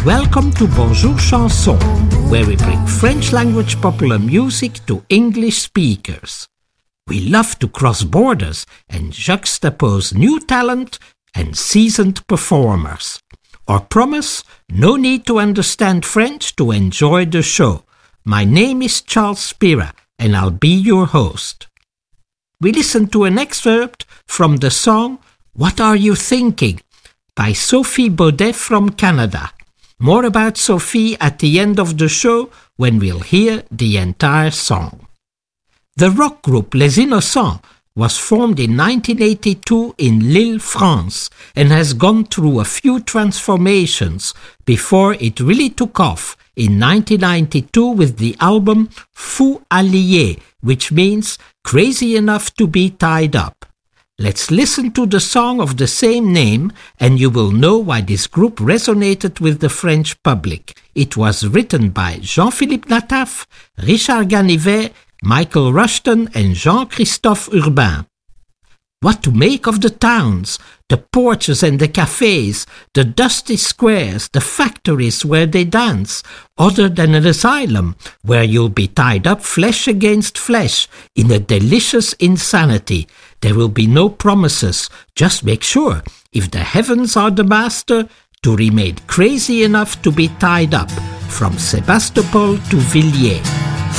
Welcome to Bonjour Chanson, where we bring French language popular music to English speakers. We love to cross borders and juxtapose new talent and seasoned performers. Our promise: no need to understand French to enjoy the show. My name is Charles Spira, and I'll be your host. We listen to an excerpt from the song What Are You Thinking? By Sophie Baudet from Canada. More about Sophie at the end of the show when we'll hear the entire song. The rock group Les Innocents was formed in 1982 in Lille, France, and has gone through a few transformations before it really took off in 1992 with the album Fou Allié, which means crazy enough to be tied up. Let's listen to the song of the same name and you will know why this group resonated with the French public. It was written by Jean-Philippe Nataf, Richard Ganivet, Michael Rushton and Jean-Christophe Urbain. What to make of the towns, the porches and the cafes, the dusty squares, the factories where they dance, other than an asylum where you'll be tied up flesh against flesh in a delicious insanity. There will be no promises. Just make sure, if the heavens are the master, to remain crazy enough to be tied up, from Sebastopol to Villiers.